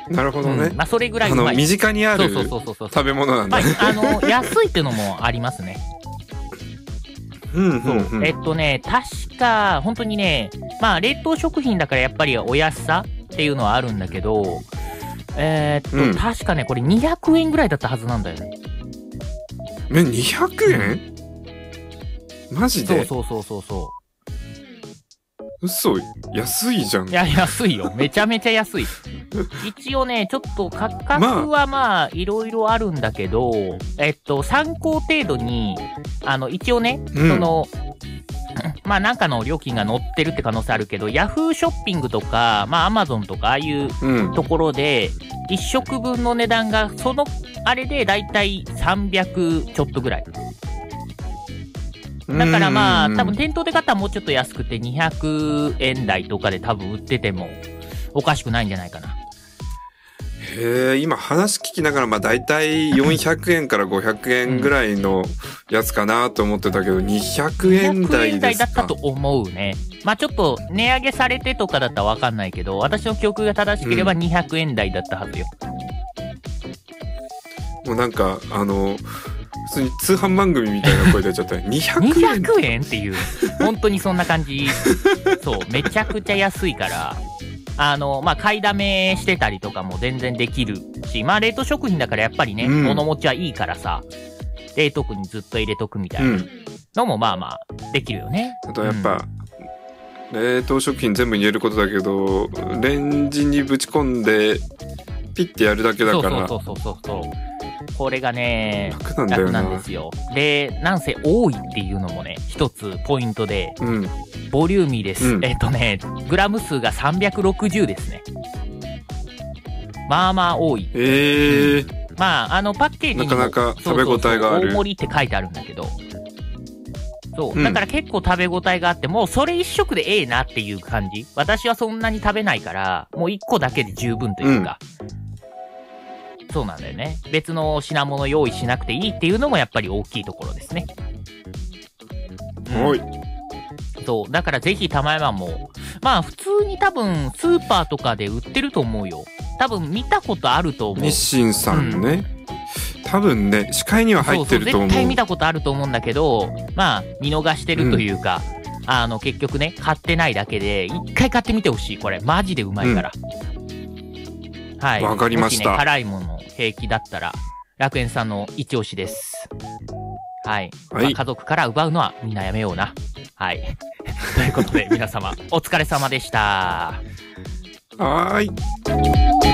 なるほどね。 まあそれぐらいうまい。 身近にあるそう食べ物なんだね。 まあ、安いっていうのもありますね。確か、本当にね、まあ冷凍食品だからやっぱりお安さっていうのはあるんだけど、確かね、これ200円ぐらいだったはずなんだよね。 200円？マジで？ そう。 嘘、安いじゃん。 いや、安いよ。めちゃめちゃ安い。一応ね、ちょっと価格はまあ、いろいろあるんだけど、参考程度に、一応ね、まあなんかの料金が載ってるって可能性あるけど、ヤフーショッピングとか、まあアマゾンとか、ああいうところで、1食分の値段が、あれでだいたい300ちょっとぐらい。だからまあ、多分店頭で買ったらもうちょっと安くて200円台とかで多分売っててもおかしくないんじゃないかな。 へえ、今話聞きながら、まあ大体400円から500円ぐらいのやつかなと思ってたけど、200円台ですか？200円台だったと思うね。まあちょっと値上げされてとかだったらわかんないけど、私の記憶が正しければ200円台だったはずよ。 もうなんか、普通に通販番組みたいな声出ちゃったね。200 円っていう。本当にそんな感じ。そう、めちゃくちゃ安いから、まあ、買いだめしてたりとかも全然できるし、まあ、冷凍食品だからやっぱりね、物持ちはいいからさ、冷凍庫にずっと入れとくみたいなのもまあまあ、できるよね。 あとやっぱ、冷凍食品全部に言えることだけど、レンジにぶち込んで、ピッてやるだけだから。 そう。これがね、 楽なんですよ。で、なんせ多いっていうのもね、一つポイントで、ボリューミーです。グラム数が360ですね。まあまあ多い。まあ、パッケージにもなかなか食べ応えがある。 大盛りって書いてあるんだけど。そう。だから結構食べ応えがあって、もうそれ一食でええなっていう感じ。私はそんなに食べないから、もう一個だけで十分というか。そうなんだよね。別の品物用意しなくていいっていうのもやっぱり大きいところですね。そう。だからぜひ玉山も、まあ普通に多分スーパーとかで売ってると思うよ。多分見たことあると思う。 日清さんね。多分ね、視界には入ってると思う。 絶対見たことあると思うんだけど、まあ見逃してるというか、結局ね、買ってないだけで、一回買ってみてほしい。これ、マジでうまいから。はい。 わかりました。 もしね、辛いもの平気だったら、楽園さんの一押しです。はい。まあ、家族から奪うのはみんなやめような。はい。ということで、皆様、お疲れ様でした。 はーい。